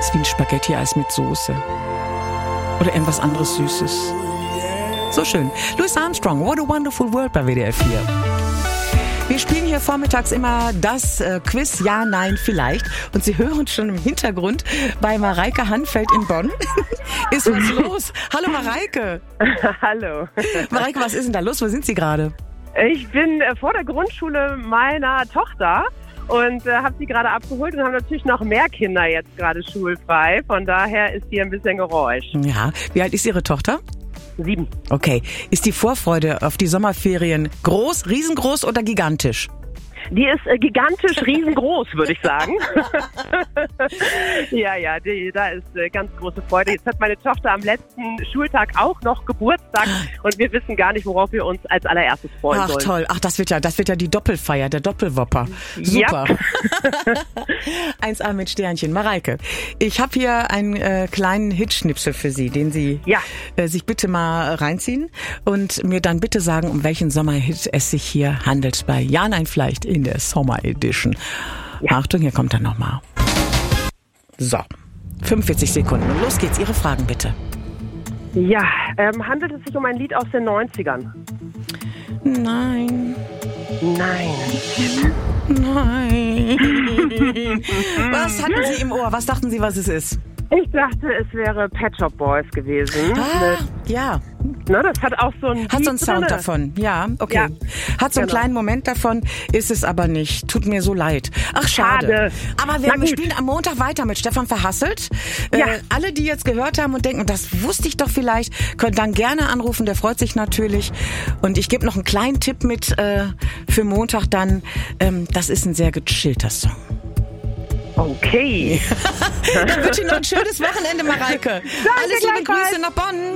ist wie ein Spaghetti-Eis mit Soße. Oder irgendwas anderes Süßes. So schön. Louis Armstrong, What a Wonderful World bei WDR 4. Wir spielen hier vormittags immer das Quiz Ja, Nein, Vielleicht. Und Sie hören schon im Hintergrund bei Mareike Hanfeld in Bonn. Ist was los? Hallo Mareike. Hallo. Mareike, was ist denn da los? Wo sind Sie gerade? Ich bin vor der Grundschule meiner Tochter und habe sie gerade abgeholt und haben natürlich noch mehr Kinder jetzt gerade schulfrei. Von daher ist hier ein bisschen Geräusch. Ja. Wie alt ist Ihre Tochter? 7. Okay. Ist die Vorfreude auf die Sommerferien groß, riesengroß oder gigantisch? Die ist gigantisch riesengroß, würde ich sagen. Ja, da ist ganz große Freude. Jetzt hat meine Tochter am letzten Schultag auch noch Geburtstag und wir wissen gar nicht, worauf wir uns als allererstes freuen sollen. Ach toll, das wird ja die Doppelfeier, der Doppelwopper. Super. Ja. 1A mit Sternchen. Mareike, ich habe hier einen kleinen Hitschnipsel für Sie, den Sie sich bitte mal reinziehen und mir dann bitte sagen, um welchen Sommerhit es sich hier handelt bei Ja, Nein, Vielleicht in der Sommer Edition. Ja. Achtung, hier kommt er nochmal. So, 45 Sekunden. Und los geht's. Ihre Fragen bitte. Ja, handelt es sich um ein Lied aus den 90ern? Nein. Nein. Was hatten Sie im Ohr? Was dachten Sie, was es ist? Ich dachte, es wäre Pet Shop Boys gewesen. Ja. Na, das hat auch so einen Sound davon. Ja, okay. Ja, hat so einen kleinen Moment davon, ist es aber nicht. Tut mir so leid. Ach, schade. Aber wir spielen am Montag weiter mit Stefan Verhasselt. Ja. Alle, die jetzt gehört haben und denken, das wusste ich doch vielleicht, können dann gerne anrufen. Der freut sich natürlich. Und ich gebe noch einen kleinen Tipp mit für Montag dann. Das ist ein sehr gechillter Song. Okay. Dann wünsche ich noch ein schönes Wochenende, Mareike. Danke, alles liebe Grüße nach Bonn.